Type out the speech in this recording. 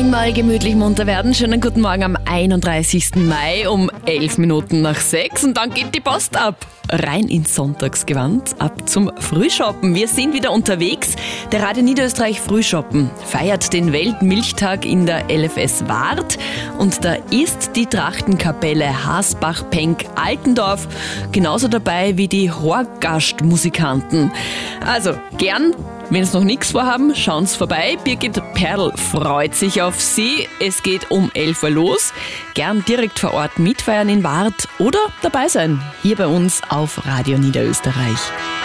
Einmal gemütlich munter werden. Schönen guten Morgen am 31. Mai um 11 Minuten nach 6. Und dann geht die Post ab. Rein ins Sonntagsgewand, ab zum Frühshoppen. Wir sind wieder unterwegs. Der Radio Niederösterreich Frühshoppen feiert den Weltmilchtag in der LFS Wart. Und da ist die Trachtenkapelle Hasbach-Penk-Altendorf genauso dabei wie die Horgastmusikanten. Also gern. Wenn Sie noch nichts vorhaben, schauen Sie vorbei. Birgit Perl freut sich auf Sie. Es geht um 11 Uhr los. Gern direkt vor Ort mitfeiern in Wart oder dabei sein. Hier bei uns auf Radio Niederösterreich.